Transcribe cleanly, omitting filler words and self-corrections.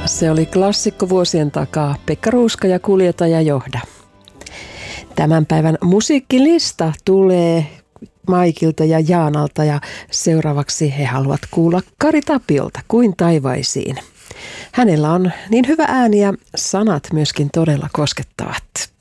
Se oli klassikko vuosien takaa. Pekka Ruuska ja Kuljeta ja johda. Tämän päivän musiikkilista tulee Maikilta ja Jaanalta ja seuraavaksi he haluavat kuulla Kari Tapiolta Kuin taivaisiin. Hänellä on niin hyvä ääni ja sanat myöskin todella koskettavat.